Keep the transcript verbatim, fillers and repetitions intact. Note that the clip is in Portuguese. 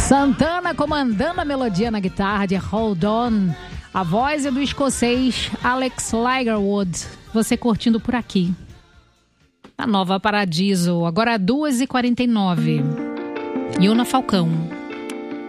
Santana comandando a melodia na guitarra de Hold On. A voz é do escocês Alex Ligerwood. Você curtindo por aqui. A Nova Paradiso, agora duas e quarenta e nove. Yuna Falcão.